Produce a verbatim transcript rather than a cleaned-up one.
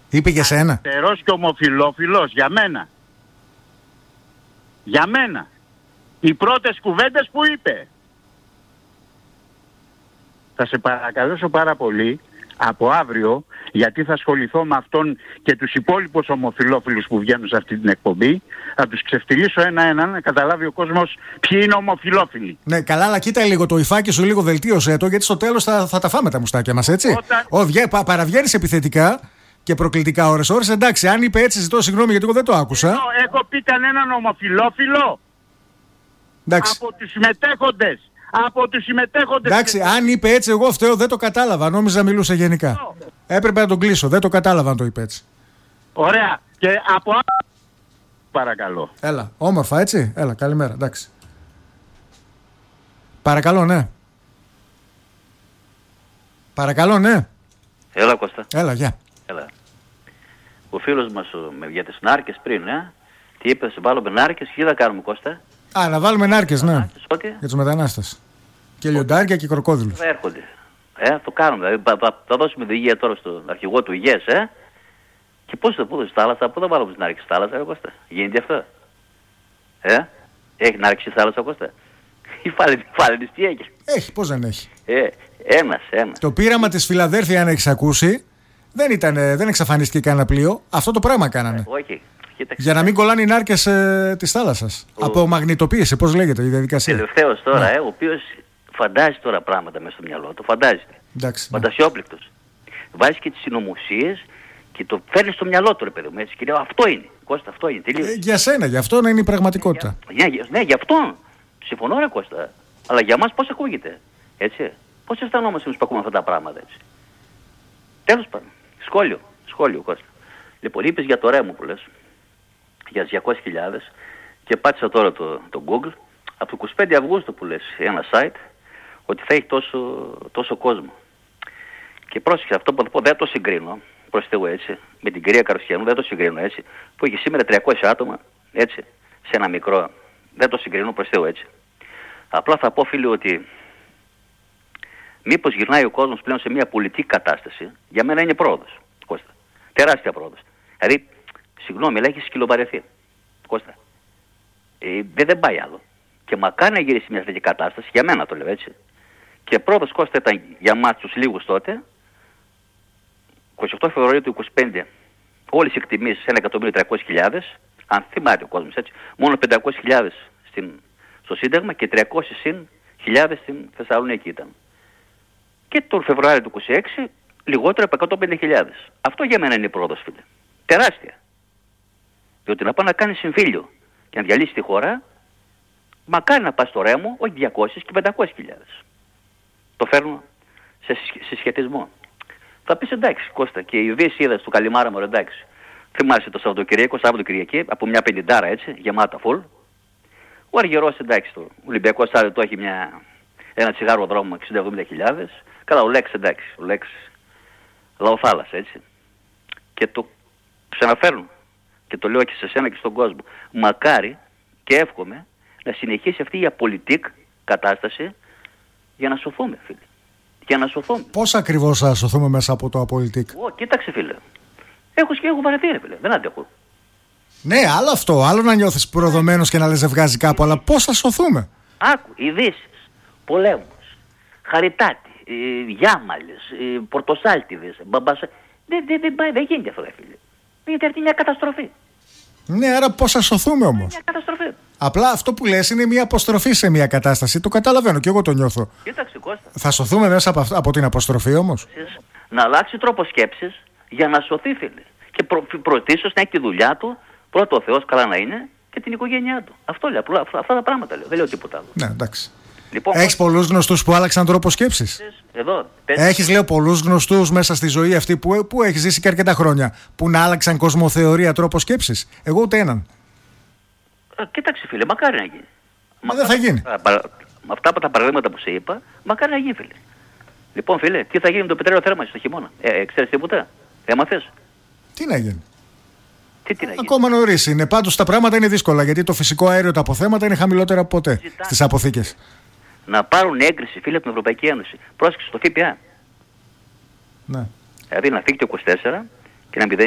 Είπε για σένα. Αριστερός και ομοφιλόφιλος, για μένα. Για μένα. Οι πρώτες κουβέντες που είπε. Θα σε παρακαλέσω πάρα πολύ από αύριο, γιατί θα ασχοληθώ με αυτόν και τους υπόλοιπους ομοφιλόφιλους που βγαίνουν σε αυτή την εκπομπή, θα τους ξεφτυλίσω ένα-ένα να καταλάβει ο κόσμος ποιοι είναι ομοφιλόφιλοι. Ναι, καλά, αλλά κοίτα λίγο το υφάκι σου, λίγο βελτίωσε το, γιατί στο τέλος θα, θα τα φάμε τα μουστάκια μας, έτσι. Όταν... Ο, βγε, πα, παραβγαίνεις επιθετικά και προκλητικά ώρες-ώρες. Εντάξει, αν είπε έτσι, ζητώ συγγνώμη γιατί εγώ δεν το άκουσα. Έχω, έχω πει κανέναν ομοφιλόφιλο. Εντάξει. Από τους συμμετέχοντες. Από τους συμμετέχοντες. Εντάξει, αν είπε έτσι, εγώ φταίω, δεν το κατάλαβα. Νόμιζα μιλούσε γενικά. Oh. Έπρεπε να τον κλείσω. Δεν το κατάλαβα αν το είπε έτσι. Ωραία. Και από άλλο. Παρακαλώ. Έλα, όμορφα, έτσι. Έλα, καλημέρα. Εντάξει. Παρακαλώ, ναι. Παρακαλώ, ναι. Έλα, Κώστα. Έλα, γεια. Έλα. Ο φίλος μας ο, για τις νάρκες πριν, ε. Τι είπε, σε βάλουμε νάρκες και τι θα κάνουμε, Κώστα. Α, να βάλουμε νάρκες, ναι. Νάρκες, ότι... Για τους μετανάστες. Και λιοντάρια και κροκόδιλους. Θα έρχονται. Ε, το κάνουμε. Δηλαδή, θα, θα, θα δώσουμε οδηγία τώρα στον αρχηγό του ΙΓΕΣ, ε. Και πώς θα πούδω στη θάλασσα, πού θα βάλουμε τις νάρκες στη θάλασσα, ε, Κώστα. Γίνεται αυτό. Ε, έχει νάρκες στη θάλασσα, Κώστα. Η φάλαινης τι έχει. Έχει, πώς δεν έχει. Ε, ένας, ένα. Το πείραμα της Φιλαδέλφια, αν έχεις ακούσει, δεν, ήταν, δεν εξαφανίστηκε κανένα πλοίο. Αυτό το πράγμα κάνανε. Ε, όχι. Κοίταξε. Για να μην κολλάνε οι νάρκες ε, της θάλασσας. Ο... Από μαγνητοποίηση, πώς λέγεται η διαδικασία. Τελευταίος τώρα, ναι. ε, ο οποίος φαντάζει τώρα πράγματα μέσα στο μυαλό του. Φαντάζεται. Εντάξει, φαντασιόπληκτος. Ναι. Βάζει και τις συνωμοσίες και το φέρνει στο μυαλό του, ρε παιδί μου. Έτσι, και λέω, αυτό είναι. Κώστα, αυτό είναι. Ε, για σένα, για αυτό να είναι η πραγματικότητα. Για, για, ναι, για αυτό. Συμφωνώ, ρε Κώστα. Αλλά για μας πώς ακούγεται. Έτσι. Πώς αισθανόμαστε εμείς που ακούμε αυτά τα πράγματα, έτσι. Τέλος πάντων. Σχόλιο. Σχόλιο, Κώστα. Λοιπόν, είπες για το ρέμο που λες. Για τις διακόσιες χιλιάδες. Και πάτησα τώρα το, το Google. Από το είκοσι πέντε Αυγούστου που λες ένα site. Ότι θα έχει τόσο, τόσο κόσμο. Και πρόσεχε, αυτό που θα πω δεν το συγκρίνω. Προς Θεού, έτσι. Με την κυρία Καρουσιανού δεν το συγκρίνω, έτσι. Που έχει σήμερα τριακόσια άτομα. Έτσι. Σε ένα μικρό. Δεν το συγκρίνω, προς Θεού, έτσι. Απλά θα πω, φίλοι, ότι μήπως γυρνάει ο κόσμος πλέον σε μια πολιτική κατάσταση. Για μένα είναι πρόοδος, Κώστα. Τεράστια πρόοδος. Δηλαδή, συγγνώμη, αλλά έχει σκυλοπαρεθεί. Κώστα. Ε, δεν, δεν πάει άλλο. Και μακάρι να γυρίσει μια τέτοια κατάσταση, για μένα το λέω, έτσι. Και πρόοδος, Κώστα, ήταν για μας τους λίγους τότε, είκοσι οκτώ Φεβρουαρίου του είκοσι πέντε, όλες οι εκτιμήσεις ένα εκατομμύριο τριακόσιες χιλιάδες, αν θυμάται ο κόσμος, έτσι. Μόνο πεντακόσιες χιλιάδες στην... στο Σύνταγμα και τριακόσιες χιλιάδες στην Θεσσαλονίκη ήταν. Και τον Φεβρουάριο του είκοσι έξι λιγότερο από εκατόν πενήντα χιλιάδες. Αυτό για μένα είναι η πρόοδος, φίλε. Τεράστια. Διότι να πάει να κάνει συμφίλιο και να διαλύσει τη χώρα, μακάρι να πάει στο ρέμο, όχι διακόσιες και πεντακόσιες χιλιάδες. Το φέρνω σε συσχετισμό. Θα πεις εντάξει, Κώστα, και η Δύση είδα στο Καλιμάραμο, εντάξει. Θυμάσαι το Σαββατοκυριακό, Σαββατοκυριακή, από μια πενηντάρα έτσι, γεμάτα φουλ. Ο Αργυρός, εντάξει, το Ολυμπιακό Στάδιο το έχει μια, ένα τσιγάρο δρόμο εξήντα εβδομήντα χιλιάδες. Καλά, ο Λέξ, εντάξει, ο Λέξ λαοθάλασσα, έτσι. Και το ξαναφέρνω και το λέω και σε σένα και στον κόσμο. Μακάρι και εύχομαι να συνεχίσει αυτή η απολυτικ κατάσταση για να σωθούμε, φίλε. Για να σωθούμε. Πώς ακριβώς θα σωθούμε μέσα από το απολυτικ? Ω, κοίταξε, φίλε. Έχω και έχω βαρεθεί, ρε φίλε. Δεν αντέχω. Ναι, άλλο αυτό. Άλλο να νιώθεις προδομένος και να λες δεν βγάζει κάπου. Αλλά πώς θα σωθούμε? Άκου, ειδήσεις, πολέμους, Χαριτάτη, ε, Γιάμαλες, ε, Πορτοσάλτιδες, Μπαμπασά. Δεν δε, δε, δε, δε γίνεται αυτό, ρε φίλε. Γιατί αυτή είναι μια καταστροφή. Ναι, άρα πώς θα σωθούμε όμως? Μια καταστροφή. Απλά αυτό που λες είναι μια αποστροφή σε μια κατάσταση. Το καταλαβαίνω και εγώ το νιώθω. Κοίταξε, Κώστα. Θα σωθούμε μέσα από, από την αποστροφή όμως? Να αλλάξει τρόπο σκέψης για να σωθεί, φίλε. Και προ, πρωτίστως να έχει τη δουλειά του, πρώτο ο Θεός καλά να είναι και την οικογένειά του. Αυτό λέω, απλά, αυτά, αυτά τα πράγματα λέω. Δεν λέω τίποτα άλλο. Ναι, εντάξει. Λοιπόν, έχεις πώς... πολλούς γνωστούς που άλλαξαν τρόπο σκέψης? Εδώ, έχεις, λέω, πολλούς γνωστούς μέσα στη ζωή αυτή που, που έχεις ζήσει και αρκετά χρόνια που να άλλαξαν κοσμοθεωρία, τρόπο σκέψης? Εγώ ούτε έναν. Ε, κοίταξε, φίλε, μακάρι να γίνει. Μα δεν θα γίνει. Με αυτά από τα παραδείγματα που σε είπα, μακάρι να γίνει, φίλε. Λοιπόν, φίλε, τι θα γίνει με το πετρέλαιο θέρμανσης το χειμώνα? Ε, ξέρεις τίποτα? Έμαθες? Τι να γίνει? Τι, τι να γίνει? Ακόμα νωρίς είναι. Πάντως τα πράγματα είναι δύσκολα γιατί το φυσικό αέριο, τα αποθέματα είναι χαμηλότερα από ποτέ στις αποθήκες. Να πάρουν έγκριση, φίλε, από την Ευρωπαϊκή Ένωση. Πρόσεξε στο ΦΠΑ. Ναι. Δηλαδή να φύγει το είκοσι τέσσερα και να